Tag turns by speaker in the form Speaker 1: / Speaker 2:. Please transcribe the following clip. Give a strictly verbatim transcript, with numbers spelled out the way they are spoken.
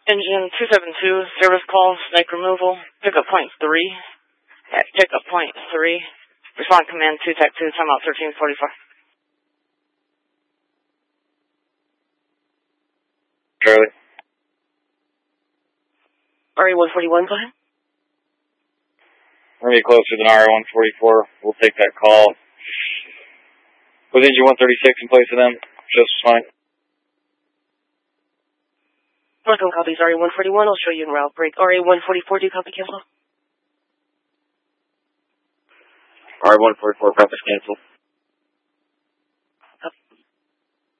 Speaker 1: Engine two seven two, service call, snake removal, pickup point three. At pickup point three. Respond command two tech two, timeout thirteen forty-four.
Speaker 2: Charlie.
Speaker 1: R A one forty-one, go ahead.
Speaker 2: We're going to be closer than R A one forty-four. We'll take that call. With engine one thirty-six in place of them, just fine.
Speaker 1: Welcome, copies R A one forty-one. I'll show you in route break. R A one forty-four, do you copy cancel?
Speaker 2: R A one forty-four, practice cancel.